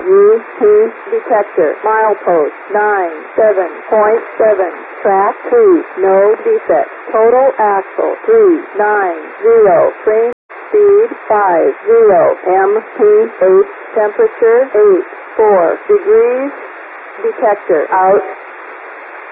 UP detector. Milepost 97.7. Track 2. No defect. Total axle 390. Frame speed 50. MPH temperature 84 degrees. Detector out.